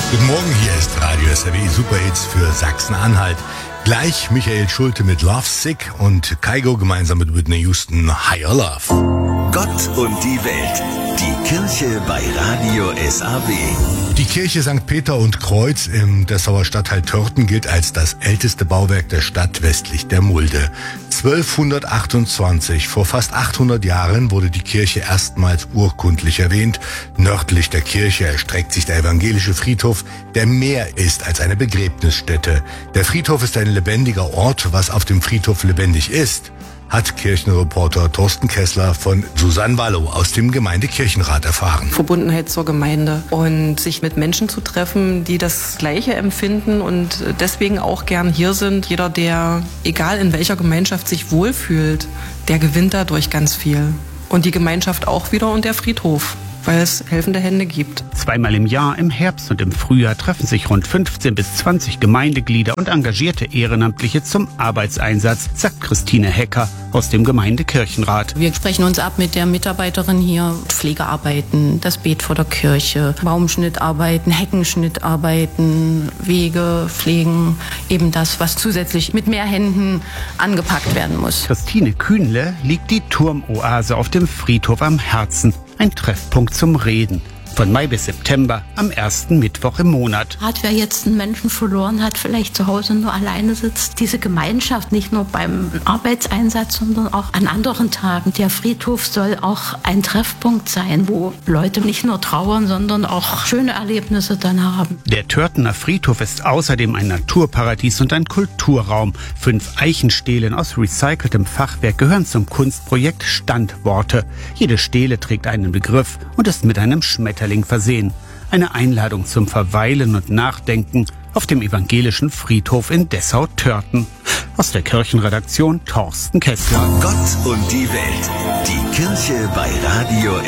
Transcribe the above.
Guten Morgen, hier ist Radio SAW Superhits für Sachsen-Anhalt. Gleich Michael Schulte mit Love Sick und Kygo gemeinsam mit Whitney Houston Higher Love. Gott und die Welt. Die Kirche bei Radio SAW. Die Kirche St. Peter und Kreuz im Dessauer Stadtteil Törten gilt als das älteste Bauwerk der Stadt westlich der Mulde. 1228, vor fast 800 Jahren, wurde die Kirche erstmals urkundlich erwähnt. Nördlich der Kirche erstreckt sich der evangelische Friedhof, der mehr ist als eine Begräbnisstätte. Der Friedhof ist ein lebendiger Ort. Was auf dem Friedhof lebendig ist, hat Kirchenreporter Thorsten Kessler von Susanne Wallow aus dem Gemeindekirchenrat erfahren. Verbundenheit zur Gemeinde und sich mit Menschen zu treffen, die das Gleiche empfinden und deswegen auch gern hier sind. Jeder, der, egal in welcher Gemeinschaft, sich wohlfühlt, der gewinnt dadurch ganz viel. Und die Gemeinschaft auch wieder und der Friedhof, weil es helfende Hände gibt. Zweimal im Jahr, im Herbst und im Frühjahr, treffen sich rund 15 bis 20 Gemeindeglieder und engagierte Ehrenamtliche zum Arbeitseinsatz, sagt Christine Hecker aus dem Gemeindekirchenrat. Wir sprechen uns ab mit der Mitarbeiterin hier, Pflegearbeiten, das Beet vor der Kirche, Baumschnittarbeiten, Heckenschnittarbeiten, Wege pflegen, eben das, was zusätzlich mit mehr Händen angepackt werden muss. Christine Kühnle liegt die Turmoase auf dem Friedhof am Herzen. Ein Treffpunkt zum Reden. Von Mai bis September, am ersten Mittwoch im Monat. Hat wer jetzt einen Menschen verloren hat, vielleicht zu Hause nur alleine sitzt, diese Gemeinschaft nicht nur beim Arbeitseinsatz, sondern auch an anderen Tagen. Der Friedhof soll auch ein Treffpunkt sein, wo Leute nicht nur trauern, sondern auch schöne Erlebnisse dann haben. Der Törtener Friedhof ist außerdem ein Naturparadies und ein Kulturraum. 5 Eichenstelen aus recyceltem Fachwerk gehören zum Kunstprojekt Standworte. Jede Stele trägt einen Begriff und ist mit einem Schmetterling versehen. Eine Einladung zum Verweilen und Nachdenken auf dem evangelischen Friedhof in Dessau-Törten. Aus der Kirchenredaktion Thorsten Kessler. Gott und die Welt. Die Kirche bei Radio